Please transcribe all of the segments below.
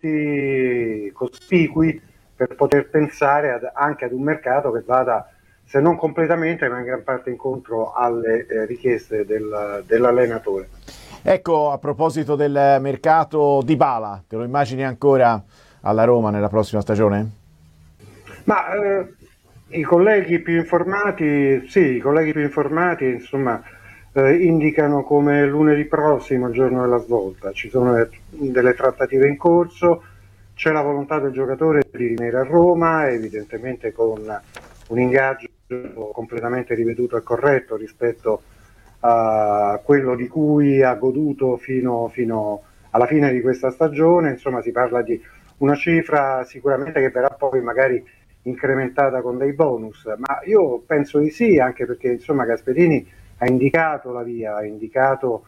elementi cospicui per poter pensare anche ad un mercato che vada, se non completamente, ma in gran parte incontro alle richieste dell'allenatore. Ecco, a proposito del mercato Dybala, te lo immagini ancora alla Roma nella prossima stagione? Ma i colleghi più informati, sì, i colleghi più informati, insomma, indicano come lunedì prossimo, il giorno della svolta. Ci sono delle trattative in corso, c'è la volontà del giocatore di rimanere a Roma, evidentemente con un ingaggio completamente riveduto e corretto rispetto a quello di cui ha goduto fino alla fine di questa stagione. Insomma, si parla di una cifra sicuramente che verrà poi magari incrementata con dei bonus, ma io penso di sì, anche perché insomma Gasperini ha indicato la via, ha indicato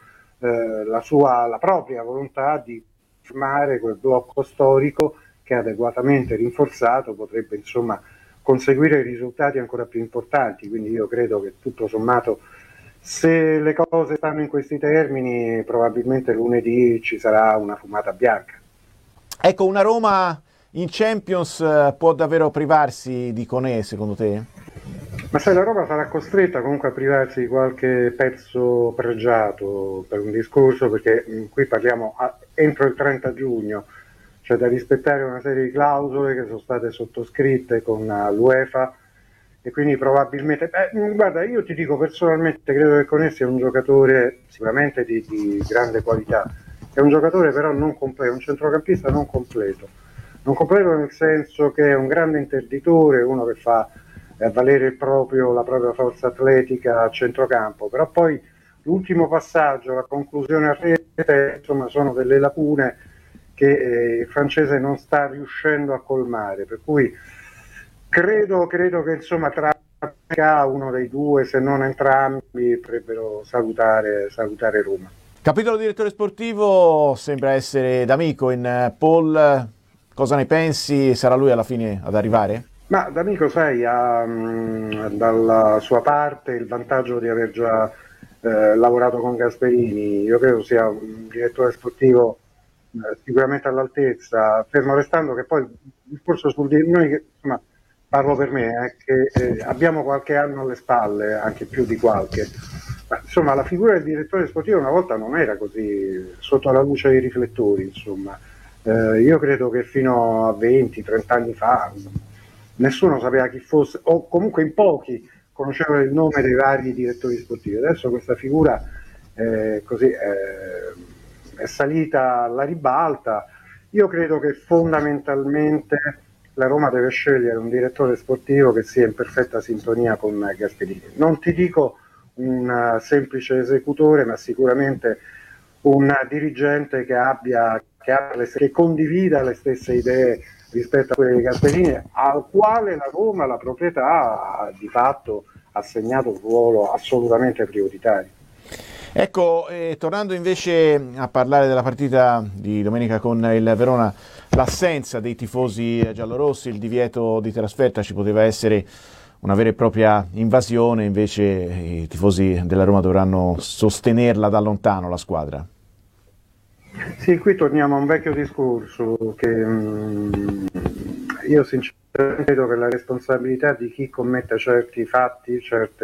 la propria volontà di formare quel blocco storico che adeguatamente rinforzato potrebbe insomma conseguire risultati ancora più importanti. Quindi io credo che tutto sommato, se le cose stanno in questi termini, probabilmente lunedì ci sarà una fumata bianca. Ecco, una Roma in Champions può davvero privarsi di Koné, secondo te? Ma sai, la Roma sarà costretta comunque a privarsi di qualche pezzo pregiato per un discorso, perché qui parliamo entro il 30 giugno, cioè da rispettare una serie di clausole che sono state sottoscritte con l'UEFA e quindi probabilmente, guarda, io ti dico personalmente, credo che Conè sia un giocatore sicuramente di grande qualità, è un giocatore però non completo, un centrocampista non completo nel senso che è un grande interditore, uno che fa valere la propria forza atletica a centrocampo, però poi l'ultimo passaggio, la conclusione a rete, insomma sono delle lacune che il francese non sta riuscendo a colmare, per cui credo che insomma tra uno dei due, se non entrambi, potrebbero salutare Roma. Capitolo direttore sportivo sembra essere d'amico in Paul, cosa ne pensi? Sarà lui alla fine ad arrivare? Ma D'Amico, sai, ha dalla sua parte il vantaggio di aver già lavorato con Gasperini. Io credo sia un direttore sportivo sicuramente all'altezza, fermo restando che poi il discorso noi, insomma, parlo per me, che abbiamo qualche anno alle spalle, anche più di qualche. Ma, insomma, la figura del direttore sportivo una volta non era così sotto la luce dei riflettori, insomma. Io credo che fino a 20-30 anni fa nessuno sapeva chi fosse, o comunque in pochi conoscevano il nome dei vari direttori sportivi. Adesso questa figura è salita alla ribalta. Io credo che fondamentalmente la Roma deve scegliere un direttore sportivo che sia in perfetta sintonia con Gasperini. Non ti dico un semplice esecutore, ma sicuramente un dirigente che condivida le stesse idee rispetto a quelle di Gasperini, al quale la Roma, la proprietà, di fatto ha assegnato un ruolo assolutamente prioritario. Ecco, tornando invece a parlare della partita di domenica con il Verona, l'assenza dei tifosi giallorossi, il divieto di trasferta, ci poteva essere una vera e propria invasione, invece i tifosi della Roma dovranno sostenerla da lontano la squadra. Sì, qui torniamo a un vecchio discorso che io sinceramente credo che la responsabilità di chi commette certi fatti,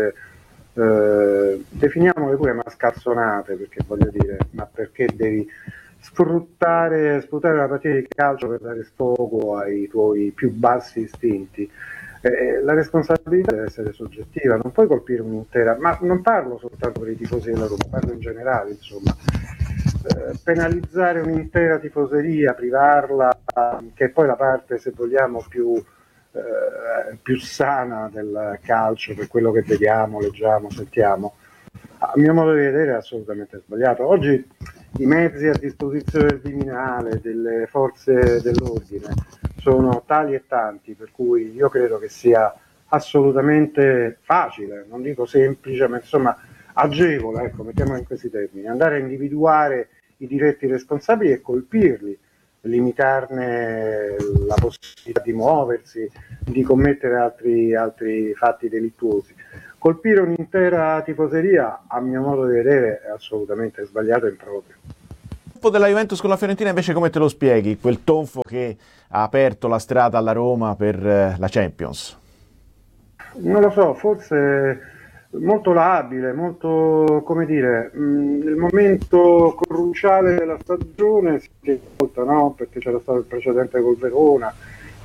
definiamole pure mascalzonate, perché voglio dire, ma perché devi sfruttare la partita di calcio per dare sfogo ai tuoi più bassi istinti? La responsabilità deve essere soggettiva, non puoi colpire un'intera, ma non parlo soltanto per i tifosi della Roma, parlo in generale, insomma. Penalizzare un'intera tifoseria, privarla, che è poi la parte, se vogliamo, più sana del calcio, per quello che vediamo, leggiamo, sentiamo, a mio modo di vedere è assolutamente sbagliato. Oggi i mezzi a disposizione del Viminale, delle forze dell'ordine, sono tali e tanti, per cui io credo che sia assolutamente facile, non dico semplice, ma insomma agevole, ecco, mettiamola in questi termini, andare a individuare i diretti responsabili e colpirli, limitarne la possibilità di muoversi, di commettere altri fatti delittuosi. Colpire un'intera tifoseria, a mio modo di vedere, è assolutamente sbagliato e improprio. tonfo della Juventus con la Fiorentina invece come te lo spieghi? Quel tonfo che ha aperto la strada alla Roma per la Champions? Non lo so, forse molto labile, molto, come dire, il momento cruciale della stagione si volta, no? Perché c'era stato il precedente col Verona.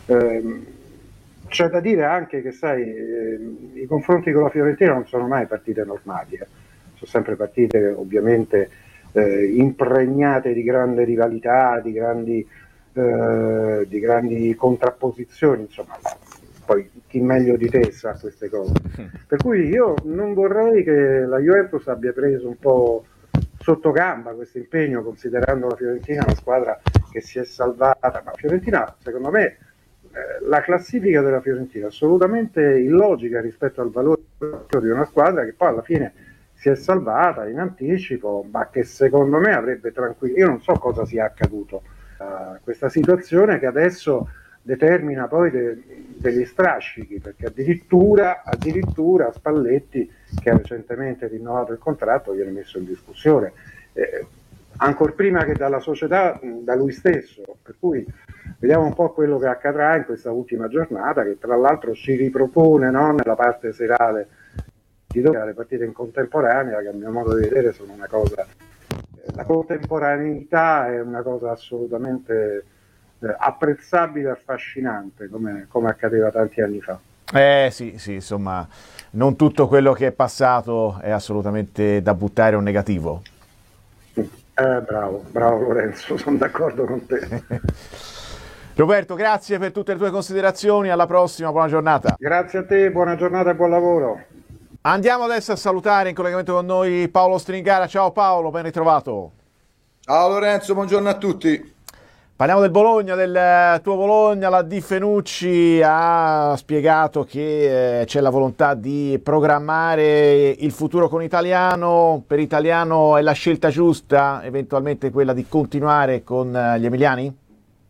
C'è da dire anche che, sai, i confronti con la Fiorentina non sono mai partite normali, sono sempre partite ovviamente impregnate di grande rivalità, di grandi contrapposizioni, insomma, poi chi meglio di te sa queste cose. Per cui io non vorrei che la Juventus abbia preso un po' sotto gamba questo impegno, considerando la Fiorentina una squadra che si è salvata. Ma Fiorentina, secondo me, la classifica della Fiorentina è assolutamente illogica rispetto al valore di una squadra che poi alla fine si è salvata in anticipo, ma che secondo me avrebbe tranquillo. Io non so cosa sia accaduto a questa situazione che adesso determina poi degli strascichi, perché addirittura Spalletti, che ha recentemente rinnovato il contratto, viene messo in discussione, ancor prima che dalla società, da lui stesso. Per cui vediamo un po' quello che accadrà in questa ultima giornata, che tra l'altro ci ripropone, no, nella parte serale di le partite in contemporanea, che a mio modo di vedere sono una cosa, la contemporaneità è una cosa assolutamente apprezzabile e affascinante, come accadeva tanti anni fa. Sì, insomma, non tutto quello che è passato è assolutamente da buttare o negativo. Bravo Lorenzo, sono d'accordo con te. Roberto, grazie per tutte le tue considerazioni, alla prossima, buona giornata. Grazie a te, buona giornata e buon lavoro. Andiamo adesso a salutare in collegamento con noi Paolo Stringara. Ciao Paolo, ben ritrovato. Ciao Lorenzo, buongiorno a tutti. Parliamo del Bologna, del tuo Bologna. La Di Fenucci ha spiegato che c'è la volontà di programmare il futuro con Italiano. Per Italiano è la scelta giusta, eventualmente quella di continuare con gli emiliani?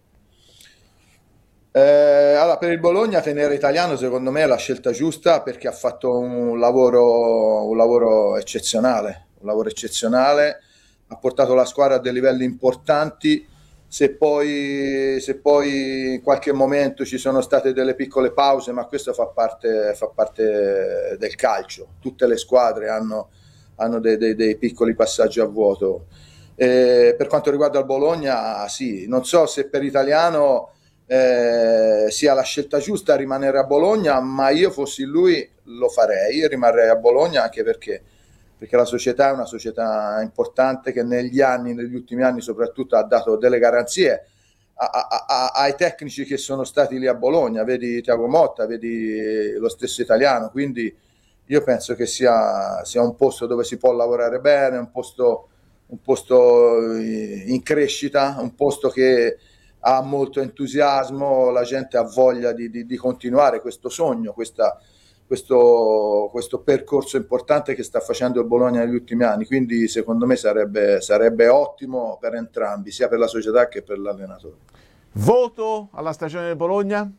Allora, per il Bologna tenere Italiano secondo me è la scelta giusta, perché ha fatto un lavoro eccezionale, ha portato la squadra a dei livelli importanti. Se poi in qualche momento ci sono state delle piccole pause, ma questo fa parte del calcio, tutte le squadre hanno dei piccoli passaggi a vuoto. Per quanto riguarda il Bologna, sì, non so se per Italiano sia la scelta giusta rimanere a Bologna, ma io fossi lui lo farei, rimarrei a Bologna, anche perché la società è una società importante che negli ultimi anni soprattutto, ha dato delle garanzie ai tecnici che sono stati lì a Bologna, vedi Thiago Motta, vedi lo stesso Italiano. Quindi io penso che sia un posto dove si può lavorare bene, un posto in crescita, un posto che ha molto entusiasmo, la gente ha voglia di continuare questo sogno, questo percorso importante che sta facendo il Bologna negli ultimi anni. Quindi secondo me sarebbe ottimo per entrambi, sia per la società che per l'allenatore. Voto alla stagione del Bologna?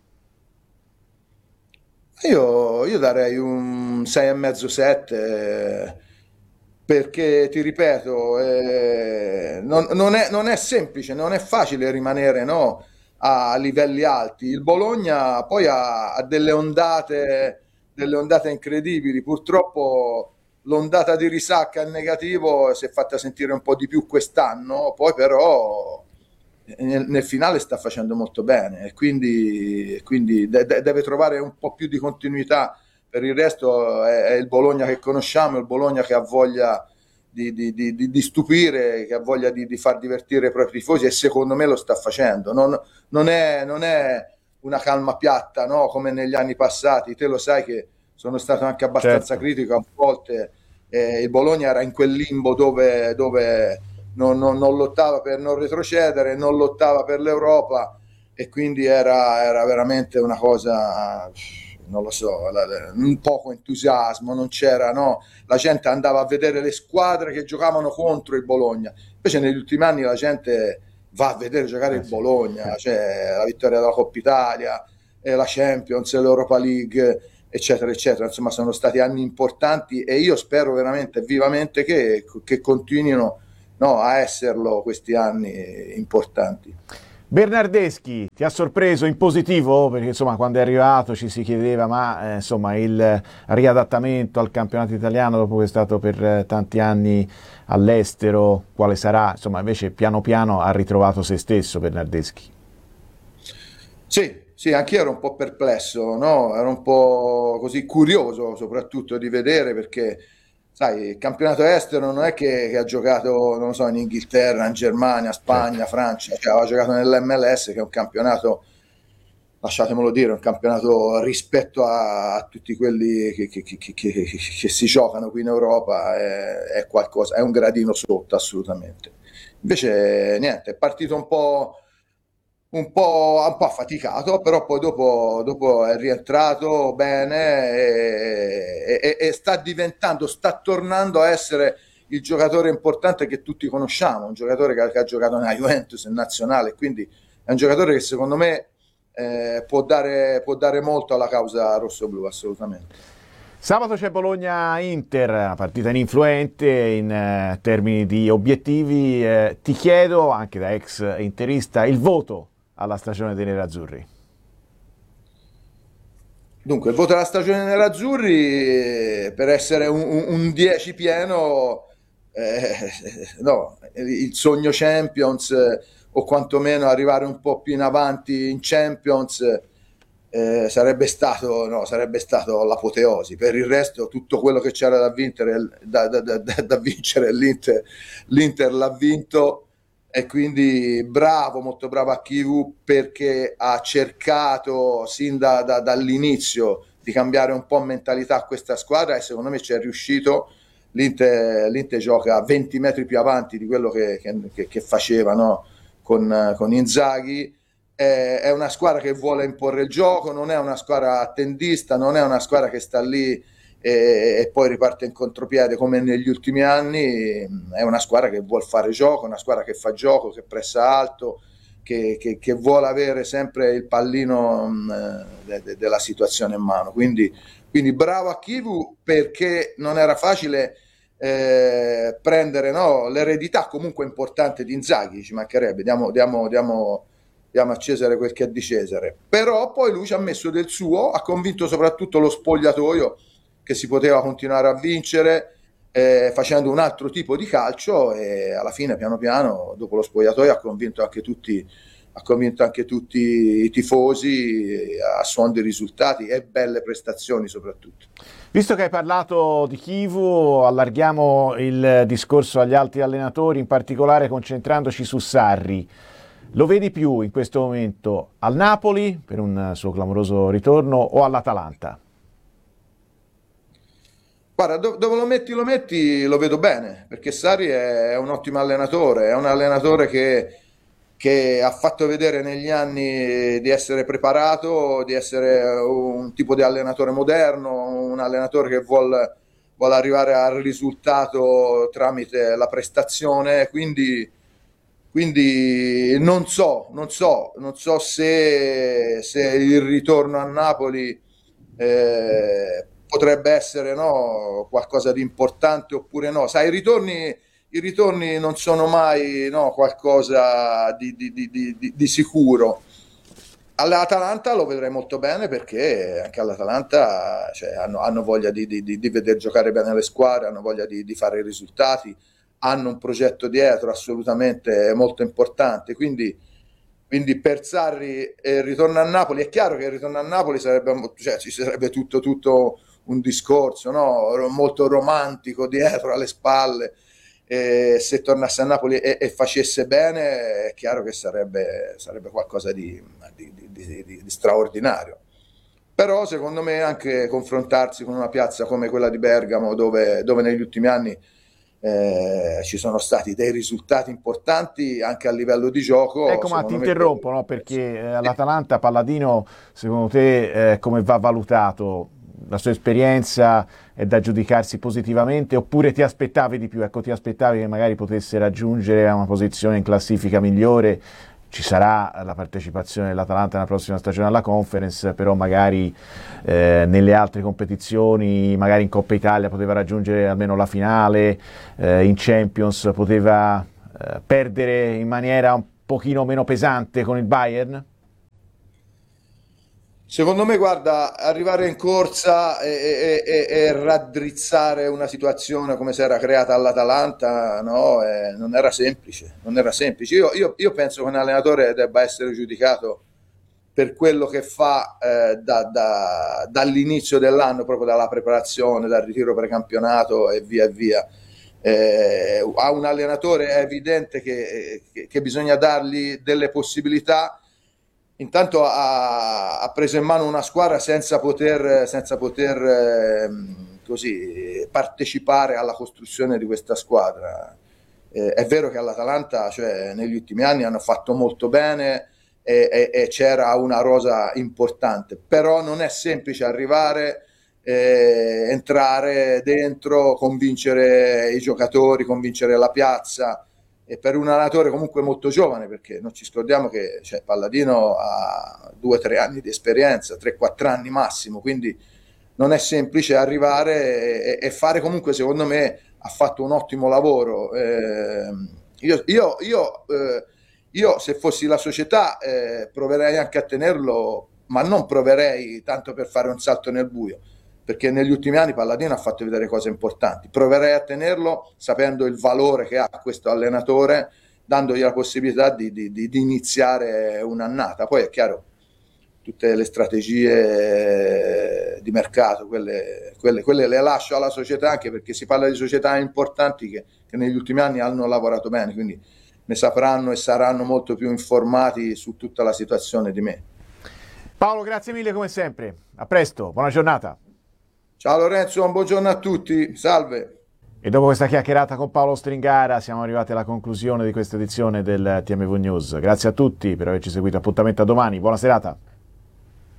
Io darei un 6,5-7, perché ti ripeto, non è semplice, non è facile rimanere, no, a livelli alti. Il Bologna poi ha delle ondate incredibili. Purtroppo l'ondata di risacca in negativo si è fatta sentire un po' di più quest'anno, poi però nel finale sta facendo molto bene, e quindi deve trovare un po' più di continuità. Per il resto è il Bologna che conosciamo, è il Bologna che ha voglia di stupire, che ha voglia di far divertire i propri tifosi, e secondo me lo sta facendo. Non è una calma piatta, no, come negli anni passati. Te lo sai che sono stato anche abbastanza critico a volte. Il Bologna era in quel limbo dove non lottava per non retrocedere, non lottava per l'Europa, e quindi era veramente una cosa, non lo so, un poco entusiasmo, non c'era, no? La gente andava a vedere le squadre che giocavano contro il Bologna. Invece negli ultimi anni la gente va a vedere giocare il Bologna, cioè la vittoria della Coppa Italia, la Champions, l'Europa League, eccetera eccetera. Insomma, sono stati anni importanti, e io spero veramente vivamente che continuino no, a esserlo questi anni importanti. Bernardeschi ti ha sorpreso in positivo? Perché insomma quando è arrivato ci si chiedeva ma insomma il riadattamento al campionato italiano dopo che è stato per tanti anni all'estero, quale sarà? Insomma invece piano piano ha ritrovato se stesso Bernardeschi. Sì, anch'io ero un po' perplesso, no? Ero un po' così curioso soprattutto di vedere perché, sai, il campionato estero non è che ha giocato, non lo so, in Inghilterra, in Germania, Certo. Spagna, Francia, cioè aveva giocato nell'MLS che è un campionato, lasciatemelo dire, un campionato rispetto a tutti quelli che si giocano qui in Europa, è qualcosa, è un gradino sotto assolutamente. Invece niente, è partito un po' affaticato, però poi dopo è rientrato bene e sta tornando a essere il giocatore importante che tutti conosciamo, un giocatore che ha giocato nella Juventus, in nazionale, quindi è un giocatore che secondo me può dare molto alla causa rossoblù, assolutamente. Sabato c'è Bologna-Inter, una partita ininfluente in termini di obiettivi. Ti chiedo, anche da ex interista, il voto alla stagione dei nerazzurri. Dunque, il voto alla stagione nerazzurri per essere un 10 pieno, no, il sogno Champions o quantomeno arrivare un po' più in avanti in Champions sarebbe stato, no, sarebbe stato l'apoteosi. Per il resto, tutto quello che c'era da vincere, da vincere l'Inter l'ha vinto e quindi bravo, molto bravo a Chivu perché ha cercato sin dall'inizio di cambiare un po' mentalità a questa squadra e secondo me ci è riuscito. L'Inter gioca a 20 metri più avanti di quello che faceva, no? con Inzaghi. È una squadra che vuole imporre il gioco, non è una squadra attendista, non è una squadra che sta lì e poi riparte in contropiede come negli ultimi anni. È una squadra che vuole fare gioco, una squadra che fa gioco, che pressa alto, che vuole avere sempre il pallino della situazione in mano. Quindi bravo a Kivu perché non era facile prendere, no, l'eredità comunque importante di Inzaghi, ci mancherebbe, diamo a Cesare quel che è di Cesare. Però poi lui ci ha messo del suo, ha convinto soprattutto lo spogliatoio che si poteva continuare a vincere facendo un altro tipo di calcio e alla fine piano piano dopo lo spogliatoio ha convinto anche tutti i tifosi a suon di risultati e belle prestazioni soprattutto. Visto che hai parlato di Chivu, allarghiamo il discorso agli altri allenatori, in particolare concentrandoci su Sarri. Lo vedi più in questo momento al Napoli per un suo clamoroso ritorno o all'Atalanta? Guarda, dove lo metti lo vedo bene, perché Sarri è un ottimo allenatore, è un allenatore che ha fatto vedere negli anni di essere preparato, di essere un tipo di allenatore moderno, un allenatore che vuole arrivare al risultato tramite la prestazione, quindi non so se il ritorno a Napoli potrebbe essere, no, qualcosa di importante oppure no. Sai, i ritorni non sono mai, no, qualcosa di sicuro. All'Atalanta lo vedrei molto bene perché anche all'Atalanta, cioè, hanno voglia di veder giocare bene le squadre, hanno voglia di fare i risultati, hanno un progetto dietro assolutamente molto importante. Quindi per Sarri il ritorno a Napoli, è chiaro che il ritorno a Napoli cioè, ci sarebbe tutto un discorso, no? Molto romantico dietro alle spalle. Se tornasse a Napoli e facesse bene, è chiaro che sarebbe qualcosa di straordinario. Però secondo me anche confrontarsi con una piazza come quella di Bergamo, dove negli ultimi anni ci sono stati dei risultati importanti anche a livello di gioco, Ecco, ma ti secondo me interrompo, no? Perché all'Atalanta Palladino, secondo te, come va valutato? La sua esperienza è da giudicarsi positivamente oppure ti aspettavi di più? Ecco, ti aspettavi che magari potesse raggiungere una posizione in classifica migliore ci sarà la partecipazione dell'Atalanta nella prossima stagione alla Conference, però magari nelle altre competizioni, magari in Coppa Italia poteva raggiungere almeno la finale, in Champions poteva perdere in maniera un pochino meno pesante con il Bayern? Secondo me, guarda, arrivare in corsa e raddrizzare una situazione come si era creata all'Atalanta, no, non era semplice, non era semplice. Io penso che un allenatore debba essere giudicato per quello che fa dall'inizio dell'anno, proprio dalla preparazione, dal ritiro precampionato e via e via. A un allenatore è evidente che bisogna dargli delle possibilità. Intanto ha preso in mano una squadra senza poter così partecipare alla costruzione di questa squadra. È vero che all'Atalanta, cioè, negli ultimi anni hanno fatto molto bene e c'era una rosa importante, però non è semplice arrivare, entrare dentro, convincere i giocatori, convincere la piazza. E per un allenatore comunque molto giovane, perché non ci scordiamo che Palladino ha 2-3 anni di esperienza, 3-4 anni massimo, quindi non è semplice arrivare e fare. Comunque, secondo me, ha fatto un ottimo lavoro. Io se fossi la società proverei anche a tenerlo, ma non proverei tanto per fare un salto nel buio, perché negli ultimi anni Palladino ha fatto vedere cose importanti. Proverei a tenerlo sapendo il valore che ha questo allenatore, dandogli la possibilità di iniziare un'annata. Poi è chiaro, tutte le strategie di mercato, quelle le lascio alla società, anche perché si parla di società importanti che negli ultimi anni hanno lavorato bene, quindi ne sapranno e saranno molto più informati su tutta la situazione di me. Paolo, grazie mille come sempre. A presto, buona giornata. Ciao Lorenzo, un buongiorno a tutti, salve. E dopo questa chiacchierata con Paolo Stringara siamo arrivati alla conclusione di questa edizione del TMV News. Grazie a tutti per averci seguito, appuntamento a domani, buona serata.